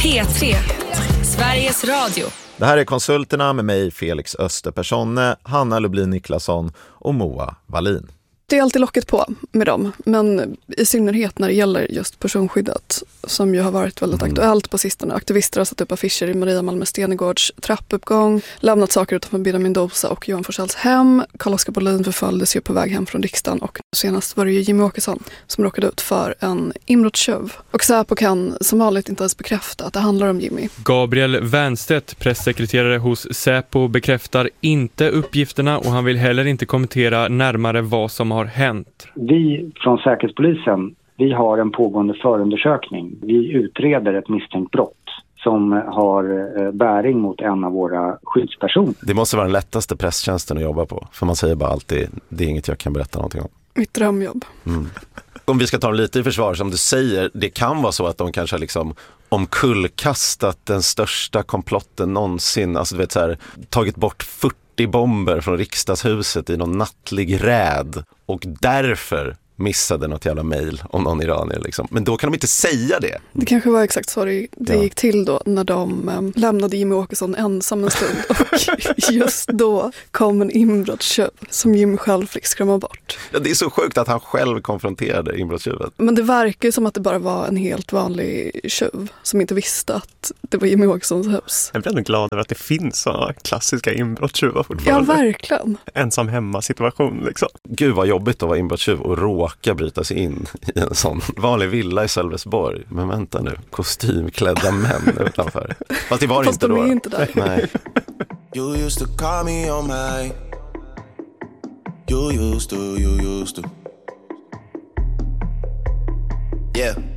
P3, Sveriges Radio. Det här är Konsulterna med mig, Felix Österpersonne, Hanna Lublin Niklasson och Moa Wallin. Det är alltid locket på med dem, men i synnerhet när det gäller just personskyddet som ju har varit väldigt aktuellt på sistone. Aktivister har satt upp affischer i Maria Malmö Stenegårds trappuppgång, lämnat saker utanför Benjamin Mendoza och Johan Forssells hem. Carl-Oskar Bohlin förföljdes ju på väg hem från riksdagen och senast var det ju Jimmy Åkesson som råkade ut för en inbrottstjuv. Och Säpo kan som vanligt inte ens bekräfta att det handlar om Jimmy. Gabriel Wernstedt, pressekreterare hos Säpo, bekräftar inte uppgifterna och han vill heller inte kommentera närmare vad som har hänt. Vi från Säkerhetspolisen, vi har en pågående förundersökning. Vi utreder ett misstänkt brott som har bäring mot en av våra skyddspersoner. Det måste vara den lättaste presstjänsten att jobba på, för man säger bara alltid, det är inget jag kan berätta någonting om. Mitt drömjobb. Om vi ska ta lite i försvar, som du säger, det kan vara så att de kanske liksom omkullkastat den största komplotten någonsin, alltså du vet så här, tagit bort 40 bomber från riksdagshuset i någon nattlig räd och därför missade något jävla mejl om någon iranier liksom. Men då kan de inte säga det. Det kanske var exakt så det gick till då när de lämnade Jimmy Åkesson ensam en stund och just då kom en inbrottstjuv som Jimmy själv fick skrämma bort. Ja, det är så sjukt att han själv konfronterade inbrottstjuven. Men det verkar ju som att det bara var en helt vanlig tjuv som inte visste att det var Jimmy Åkessons hus. Jag blir ändå glad över att det finns sådana klassiska inbrottstjuvar fortfarande. Ja, verkligen. Ensam hemma situation liksom. Gud vad jobbigt att vara inbrottstjuv och råka bryta sig in i en sån vanlig villa i Sölvesborg. Men vänta nu, kostymklädda män utanför. Fast det var inte då. Fast de är inte där. Nej. You used to call me on my. You used to. Yeah.